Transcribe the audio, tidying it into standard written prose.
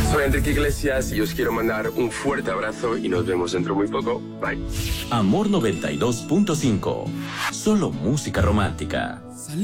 Soy Enrique Iglesias y os quiero mandar un fuerte abrazo y nos vemos dentro muy poco. Bye. Amor 92.5. Solo música romántica.